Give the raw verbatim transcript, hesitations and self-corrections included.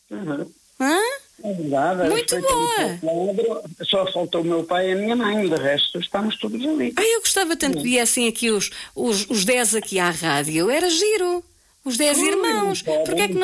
Uhum. Hã? É verdade. Muito boa. Só faltou o meu pai e a minha mãe, de resto estamos todos ali. Ai, eu gostava tanto que viessem aqui os, os, os dez aqui à rádio. Era giro. Os dez irmãos. Porque é que